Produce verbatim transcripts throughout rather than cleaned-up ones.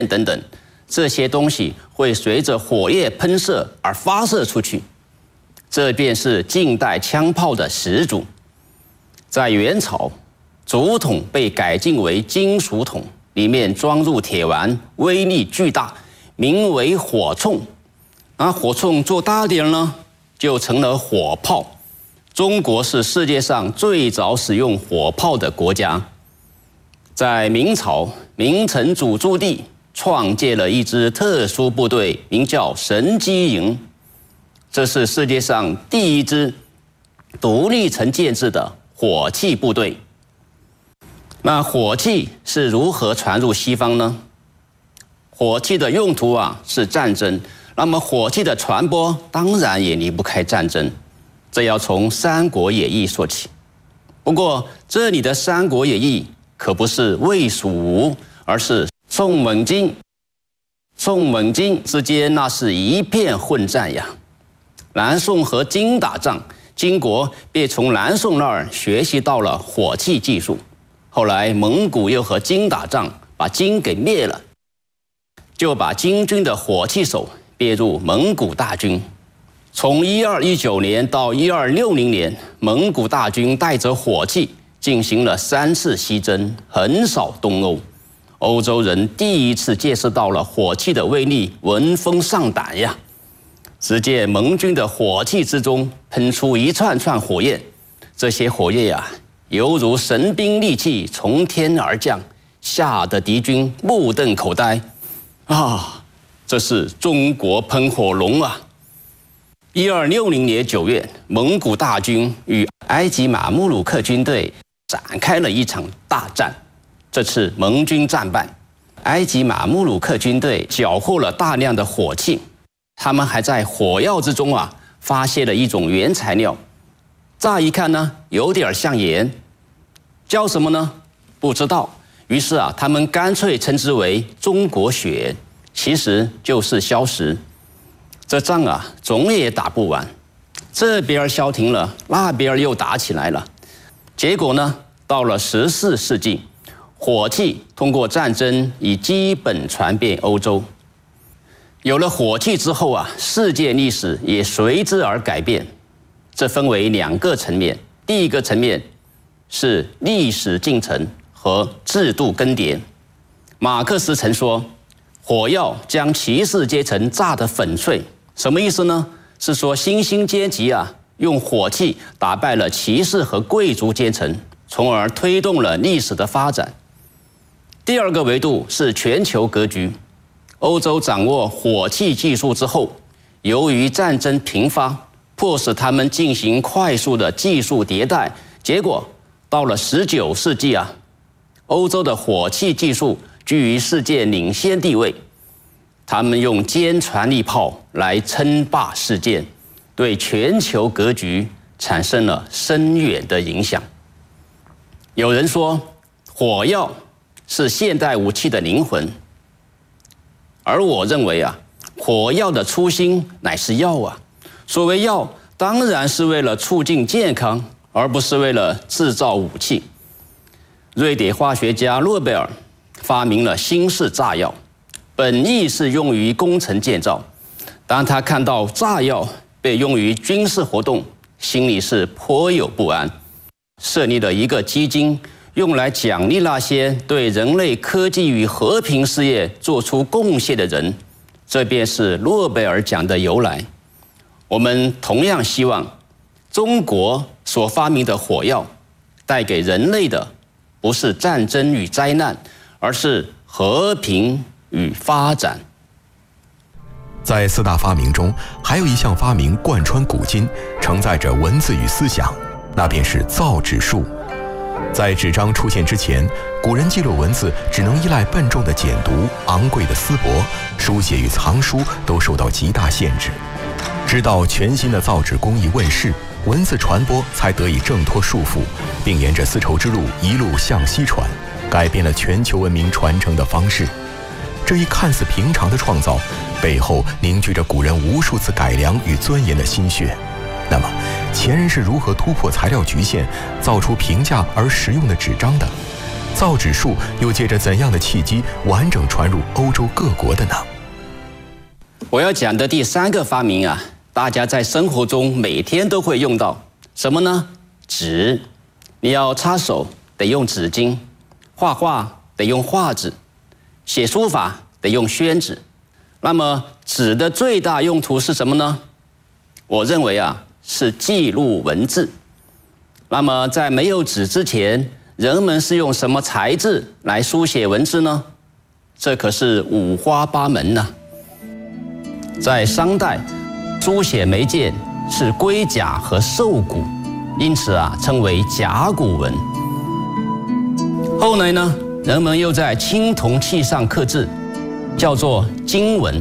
等等，这些东西会随着火焰喷射而发射出去。这便是近代枪炮的始祖。在元朝，竹筒被改进为金属筒，里面装入铁丸，威力巨大，名为火铳。而火铳做大点呢，就成了火炮。中国是世界上最早使用火炮的国家。在明朝，明成祖朱棣创建了一支特殊部队，名叫神机营。这是世界上第一支独立成建制的火器部队。那火器是如何传入西方呢？火器的用途啊是战争，那么火器的传播当然也离不开战争。这要从《三国演义》说起。不过这里的《三国演义》可不是魏蜀吴，而是宋蒙金。宋蒙金之间那是一片混战呀。南宋和金打仗，金国便从南宋那儿学习到了火器技术。后来蒙古又和金打仗，把金给灭了，就把金军的火器手编入蒙古大军。从一二一九年到一二六零年，蒙古大军带着火器进行了三次西征，横扫东欧。欧洲人第一次见识到了火器的威力，闻风丧胆呀！只见盟军的火器之中喷出一串串火焰，这些火焰呀，犹如神兵利器从天而降，吓得敌军目瞪口呆。啊，这是中国喷火龙啊！一二六零年九月，蒙古大军与埃及马穆鲁克军队展开了一场大战。这次盟军战败，埃及马穆鲁克军队缴获了大量的火器。他们还在火药之中啊，发现了一种原材料，乍一看呢，有点像盐，叫什么呢？不知道。于是啊，他们干脆称之为中国血，其实就是硝石。这仗啊，总也打不完，这边消停了，那边又打起来了。结果呢，到了十四世纪，火器通过战争已基本传遍欧洲。有了火器之后啊，世界历史也随之而改变。这分为两个层面，第一个层面是历史进程和制度更迭。马克思曾说，火药将骑士阶层炸得粉碎。什么意思呢？是说新兴阶级啊，用火器打败了骑士和贵族阶层，从而推动了历史的发展。第二个维度是全球格局。欧洲掌握火器技术之后，由于战争频发，迫使他们进行快速的技术迭代，结果到了十九世纪啊，欧洲的火器技术居于世界领先地位。他们用坚传力炮来称霸世界，对全球格局产生了深远的影响。有人说，火药是现代武器的灵魂。而我认为啊，火药的初心乃是药啊。所谓药，当然是为了促进健康，而不是为了制造武器。瑞典化学家诺贝尔发明了新式炸药，本意是用于工程建造。当他看到炸药被用于军事活动，心里是颇有不安，设立了一个基金，用来奖励那些对人类科技与和平事业做出贡献的人，这便是诺贝尔奖的由来。我们同样希望中国所发明的火药带给人类的不是战争与灾难，而是和平与发展。 在四大发明中，还有一项发明贯穿古今，承载着文字与思想，那便是造纸术。在纸张出现之前，古人记录文字只能依赖笨重的简牍、昂贵的丝帛，书写与藏书都受到极大限制。直到全新的造纸工艺问世，文字传播才得以挣脱束缚，并沿着丝绸之路一路向西传，改变了全球文明传承的方式。这一看似平常的创造，背后凝聚着古人无数次改良与钻研的心血。那么，前人是如何突破材料局限，造出平价而实用的纸张的？ 造纸术又借着怎样的契机完整传入欧洲各国的呢？ 我要讲的第三个发明啊，大家在生活中每天都会用到，什么呢？纸。你要擦手得用纸巾，画画得用画纸，写书法得用宣纸。那么纸的最大用途是什么呢？我认为啊，是记录文字。那么在没有纸之前，人们是用什么材质来书写文字呢？这可是五花八门呢。在商代，书写媒介是龟甲和兽骨，因此啊称为甲骨文。后来呢，人们又在青铜器上刻字，叫做金文。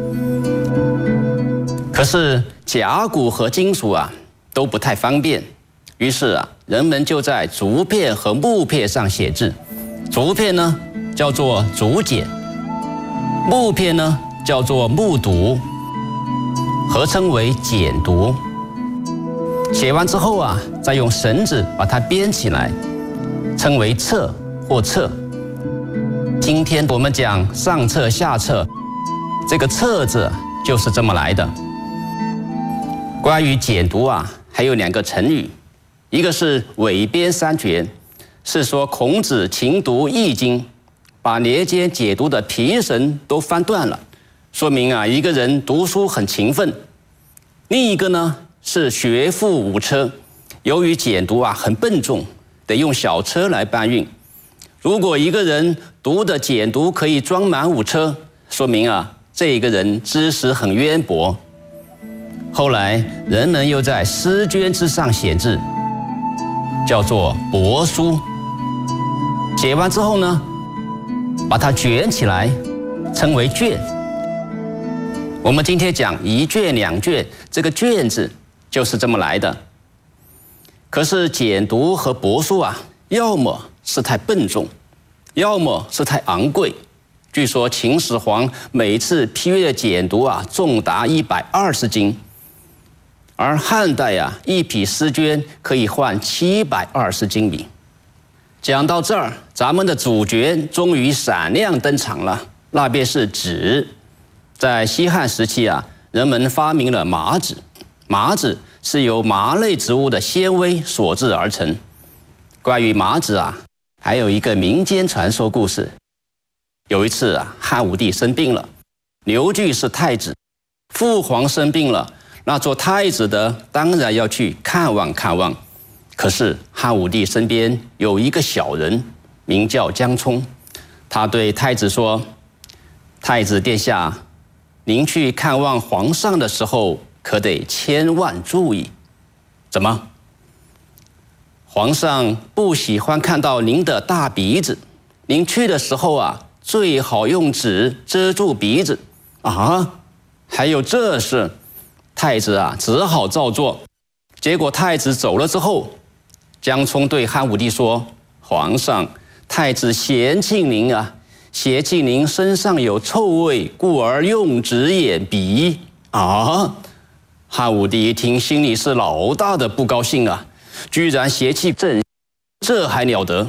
可是甲骨和金属啊都不太方便，于是啊人们就在竹片和木片上写字。竹片呢叫做竹简，木片呢叫做木牍，合称为简牍。写完之后啊，再用绳子把它编起来，称为册或册。今天我们讲上册下册，这个册字就是这么来的。关于简牍啊，还有两个成语，一个是韦编三绝，是说孔子勤读易经，把年间解读的皮绳都翻断了，说明啊一个人读书很勤奋。另一个呢是学富五车，由于简牍啊很笨重，得用小车来搬运。如果一个人读的简牍可以装满五车，说明啊这个人知识很渊博。后来人们又在诗绢之上写字，叫做帛书。写完之后呢，把它卷起来，称为卷。我们今天讲一卷两卷，这个卷字就是这么来的。可是简牍和帛书啊，要么是太笨重，要么是太昂贵。据说秦始皇每次批阅的简牍啊，重达一百二十斤，而汉代啊，一匹诗绢可以换七百二十斤米。讲到这儿，咱们的主角终于闪亮登场了，那便是纸。在西汉时期啊，人们发明了麻纸。麻纸是由麻类植物的纤维所制而成。关于麻纸啊，还有一个民间传说故事。有一次啊，汉武帝生病了，刘据是太子，父皇生病了，那做太子的当然要去看望看望。可是汉武帝身边有一个小人，名叫江充，他对太子说：“太子殿下，您去看望皇上的时候，可得千万注意。”怎么？皇上不喜欢看到您的大鼻子，您去的时候啊，最好用纸遮住鼻子。啊，还有这事？太子啊，只好照做。结果太子走了之后，江充对汉武帝说：“皇上，太子嫌弃您啊，嫌弃您身上有臭味，故而用纸掩鼻。”啊！汉武帝一听，心里是老大的不高兴啊，居然嫌弃朕，这还了得？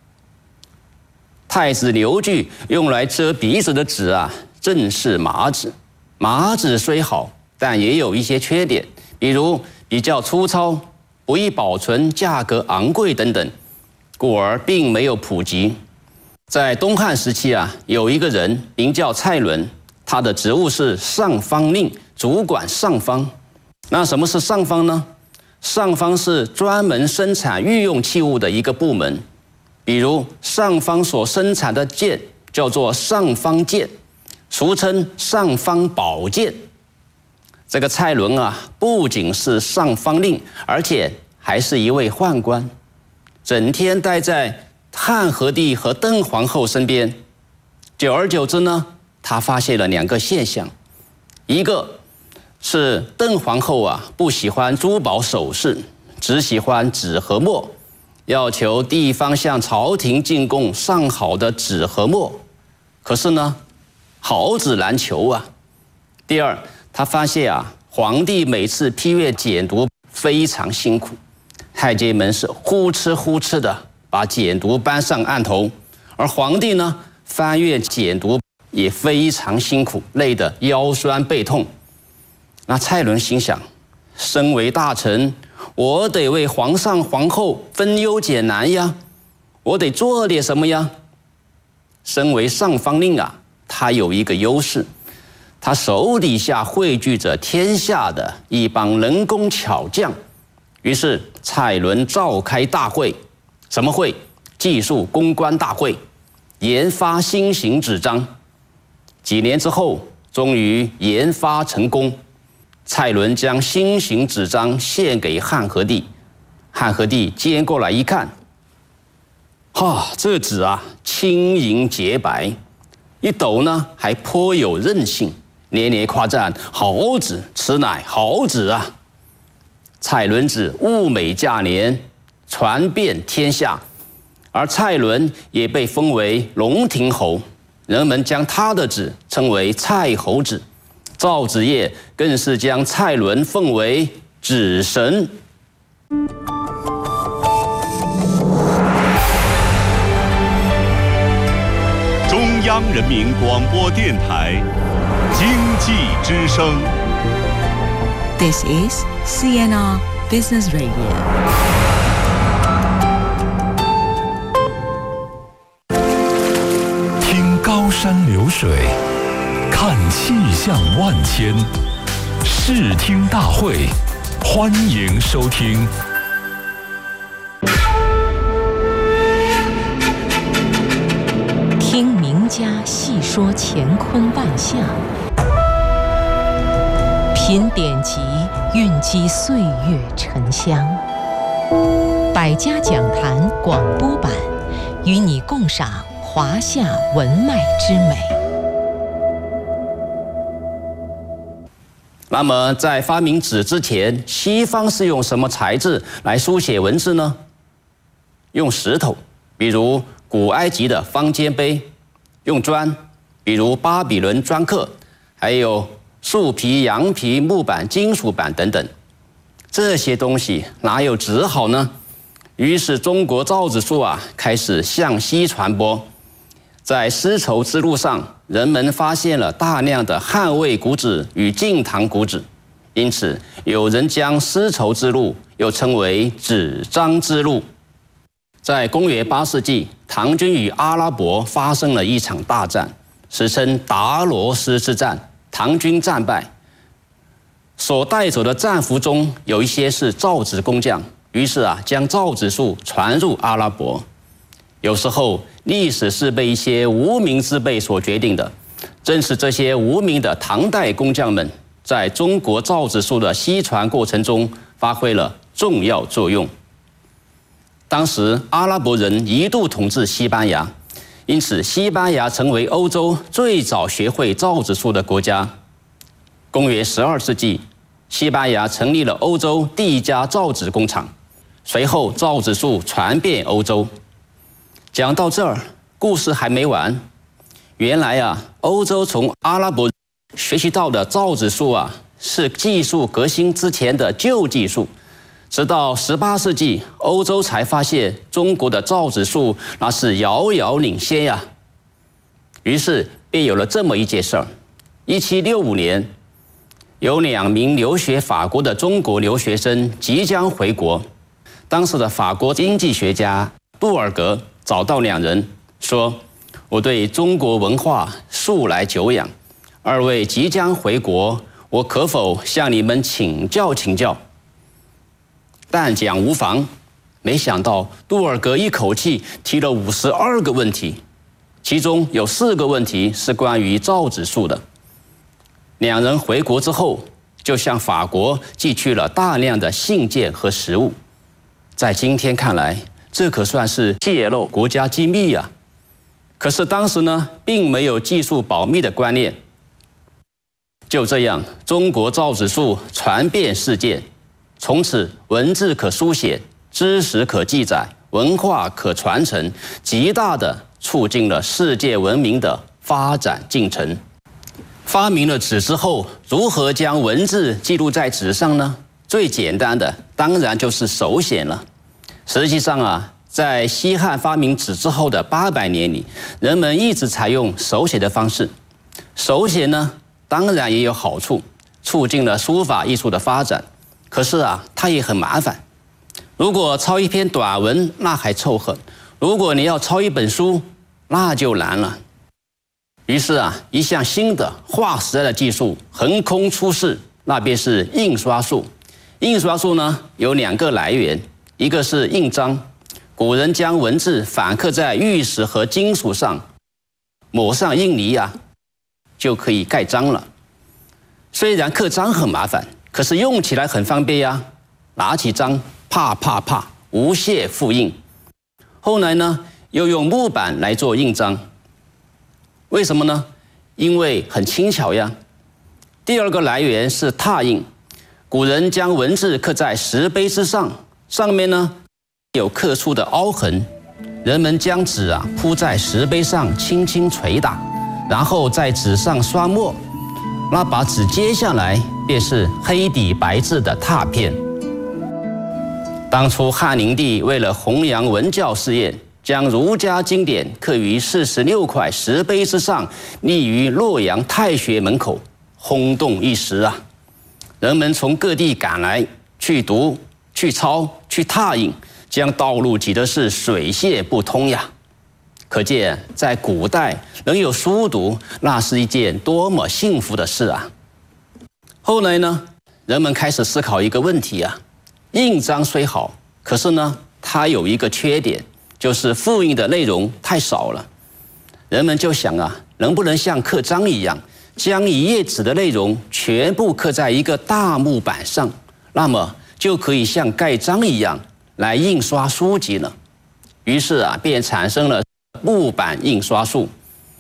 太子刘据用来遮鼻子的纸啊，正是麻纸。麻纸虽好，但也有一些缺点，比如比较粗糙，不易保存，价格昂贵等等，故而并没有普及。在东汉时期啊，有一个人名叫蔡伦，他的职务是上方令，主管上方。那什么是上方呢？上方是专门生产御用器物的一个部门，比如上方所生产的剑叫做上方剑，俗称上方宝剑。这个蔡伦啊，不仅是上方令，而且还是一位宦官，整天待在汉和帝和邓皇后身边。久而久之呢，他发现了两个现象，一个是邓皇后啊不喜欢珠宝首饰，只喜欢纸和墨，要求地方向朝廷进贡上好的纸和墨。可是呢，好纸难求啊。第二，他发现啊，皇帝每次批阅简牍非常辛苦，太监们是呼哧呼哧的把简牍搬上案头，而皇帝呢，翻阅简牍也非常辛苦，累得腰酸背痛。那蔡伦心想，身为大臣，我得为皇上皇后分忧解难呀，我得做点什么呀。身为上方令啊，他有一个优势，他手底下汇聚着天下的一帮能工巧匠。于是蔡伦召开大会，什么会？技术攻关大会，研发新型纸张。几年之后，终于研发成功。蔡伦将新型纸张献给汉和帝，汉和帝接过来一看，哈，这纸啊轻盈洁白，一抖呢还颇有韧性，连连夸赞：好纸，此乃好纸啊！蔡伦纸物美价廉，传遍天下，而蔡伦也被封为龙亭侯，人们将他的纸称为蔡侯纸。造纸业更是将蔡伦奉为纸神。 中央人民广播电台经济之声。 This is C N R Business Radio。 听高山流水，看气象万千，视听大会，欢迎收听。 听名家细说乾坤万象，品典籍，蕴积岁月沉香。百家讲坛广播版，与你共赏华夏文脉之美。 那么，在发明纸之前，西方是用什么材质来书写文字呢？用石头，比如古埃及的方尖碑；用砖，比如巴比伦砖刻；还有树皮、羊皮、木板、金属板等等。这些东西哪有纸好呢？于是中国造纸术啊开始向西传播。在丝绸之路上，人们发现了大量的汉魏古纸与晋唐古纸，因此有人将丝绸之路又称为纸张之路。在公元八世纪，唐军与阿拉伯发生了一场大战，史称达罗斯之战。唐军战败，所带走的战俘中有一些是造纸工匠，于是啊，将造纸术传入阿拉伯。有时候历史是被一些无名之辈所决定的，正是这些无名的唐代工匠们，在中国造纸术的西传过程中发挥了重要作用。当时阿拉伯人一度统治西班牙，因此西班牙成为欧洲最早学会造纸术的国家。公元十二世纪，西班牙成立了欧洲第一家造纸工厂，随后造纸术传遍欧洲。讲到这儿，故事还没完。原来啊，欧洲从阿拉伯学习到的造纸术啊，是技术革新之前的旧技术。直到十八世纪，欧洲才发现中国的造纸术那是遥遥领先呀。于是便有了这么一件事儿：一七六五年，有两名留学法国的中国留学生即将回国。当时的法国经济学家杜尔格找到两人，说：“我对中国文化素来久仰，二位即将回国，我可否向你们请教请教？”但讲无妨，没想到杜尔格一口气提了五十二个问题，其中有四个问题是关于造纸术的。两人回国之后，就向法国寄去了大量的信件和实物。在今天看来，这可算是泄露国家机密呀。可是当时呢，并没有技术保密的观念。就这样，中国造纸术传遍世界。从此，文字可书写，知识可记载，文化可传承，极大地促进了世界文明的发展进程。发明了纸之后，如何将文字记录在纸上呢？最简单的，当然就是手写了。实际上啊， 在西汉发明纸之后的八百年里，人们一直采用手写的方式。手写呢，当然也有好处，促进了书法艺术的发展。可是啊，它也很麻烦。如果抄一篇短文，那还凑合；如果你要抄一本书，那就难了。于是啊，一项新的划时代的技术横空出世，那便是印刷术。印刷术呢，有两个来源，一个是印章。古人将文字反刻在玉石和金属上，抹上印泥啊，就可以盖章了。虽然刻章很麻烦，可是用起来很方便呀。拿起章，啪啪啪，无懈复印。后来呢，又用木板来做印章。为什么呢？因为很轻巧呀。第二个来源是拓印。古人将文字刻在石碑之上，上面呢有刻出的凹痕，人们将纸啊铺在石碑上，轻轻捶打，然后在纸上刷墨，那把纸揭下来，便是黑底白字的拓片。当初汉灵帝为了弘扬文教事业，将儒家经典刻于四十六块石碑之上，立于洛阳太学门口，轰动一时啊！人们从各地赶来，去读、去抄、去拓印，将道路挤得是水泄不通呀！可见，在古代能有书读，那是一件多么幸福的事啊！后来呢，人们开始思考一个问题啊：印章虽好，可是呢，它有一个缺点，就是复印的内容太少了。人们就想啊，能不能像刻章一样，将一页纸的内容全部刻在一个大木板上，那么就可以像盖章一样来印刷书籍了。于是啊，便产生了木板印刷术。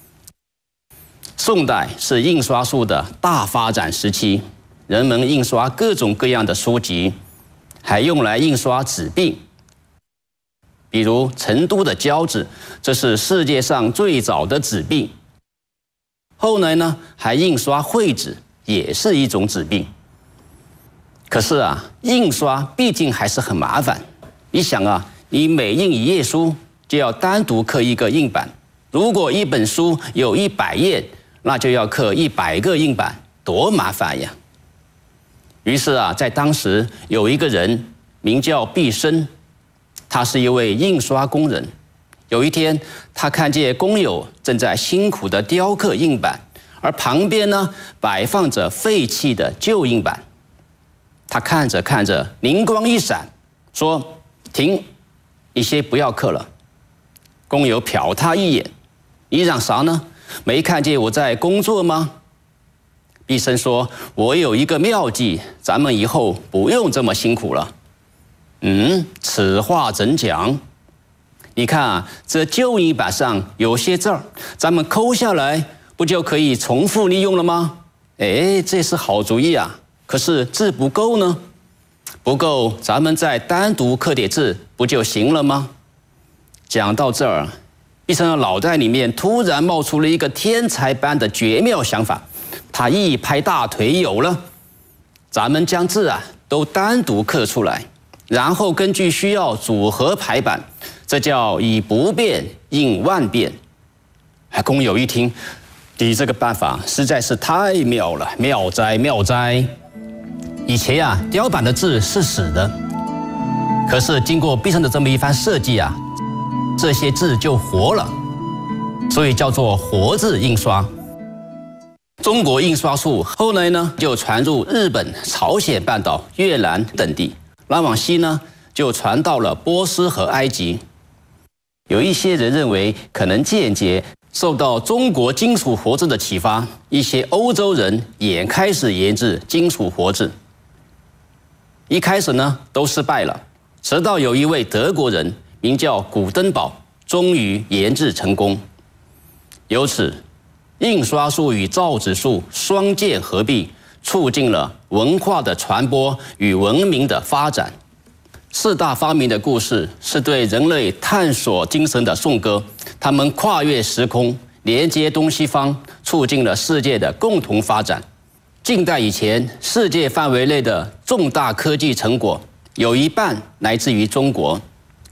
宋代是印刷术的大发展时期，人们印刷各种各样的书籍，还用来印刷纸币。比如成都的交子，这是世界上最早的纸币。后来呢，还印刷绘纸，也是一种纸币。可是啊，印刷毕竟还是很麻烦。你想啊，你每印一页书，就要单独刻一个印版。如果一本书有一百页，那就要刻一百个印版，多麻烦呀！于是啊，在当时有一个人名叫毕升，他是一位印刷工人。有一天，他看见工友正在辛苦地雕刻印版，而旁边呢摆放着废弃的旧印版。他看着看着，灵光一闪，说：“停，你先不要刻了。”工友瞟他一眼：“你嚷啥呢？没看见我在工作吗？”毕升说：“我有一个妙计，咱们以后不用这么辛苦了。”嗯，此话怎讲？你看啊，这旧印版上有些字儿，咱们抠下来，不就可以重复利用了吗？哎，这是好主意啊！可是字不够呢，不够，咱们再单独刻点字，不就行了吗？讲到这儿，毕升的脑袋里面突然冒出了一个天才般的绝妙想法，他一拍大腿，有了！咱们将字啊都单独刻出来，然后根据需要组合排版，这叫以不变应万变。哎，工友一听，你这个办法实在是太妙了，妙哉妙哉！以前啊，雕版的字是死的，可是经过毕升的这么一番设计啊，这些字就活了，所以叫做活字印刷。中国印刷术后来呢，就传入日本、朝鲜半岛、越南等地，那往西呢，就传到了波斯和埃及。有一些人认为，可能间接受到中国金属活字的启发，一些欧洲人也开始研制金属活字。一开始呢，都失败了，直到有一位德国人名叫古登堡，终于研制成功。由此，印刷术与造纸术双剑合璧，促进了文化的传播与文明的发展。四大发明的故事是对人类探索精神的颂歌，他们跨越时空，连接东西方，促进了世界的共同发展。近代以前，世界范围内的重大科技成果有一半来自于中国。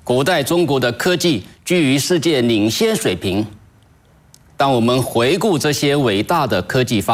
古代中国的科技居于世界领先水平。当我们回顾这些伟大的科技发